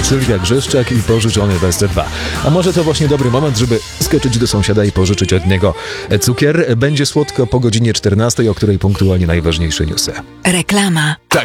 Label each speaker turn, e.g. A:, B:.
A: Sylwia Grzeszczak i pożyczony BSC2. A może to właśnie dobry moment, żeby skoczyć do sąsiada i pożyczyć od niego cukier. Będzie słodko po godzinie 14, o której punktualnie najważniejsze newsy.
B: Reklama.